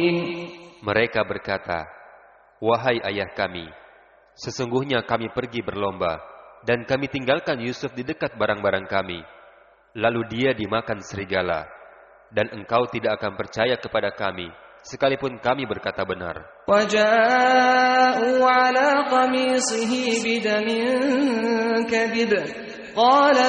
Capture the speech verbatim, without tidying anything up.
Mereka berkata, "Wahai ayah kami, sesungguhnya kami pergi berlomba, dan kami tinggalkan Yusuf di dekat barang-barang kami. Lalu dia dimakan serigala, dan engkau tidak akan percaya kepada kami, sekalipun kami berkata benar." وَجَاءُوا عَلَى قَمِيصِهِ بِدَمٍ كَذِبٍ قَالَ